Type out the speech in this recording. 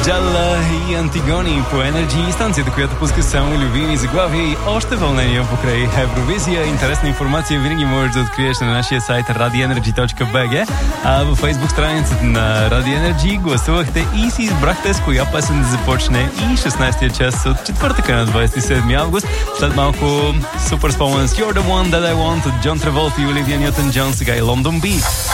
Джалла и Антигони по Energy, станцията, която пуска само любими заглавия и още вълнения покрай Евровизия. Интересна информация винаги можеш да откриеш на нашия сайт radioenergy.bg, а във Facebook страницата на Radio Energy гласувахте и си избрахте с коя песен да започне и 16-я час от четвъртъка на 27 август. След малко Super Spomans You're the One That I Want от Джон Траволта и Оливия Нютън-Джон, сега и London Beat.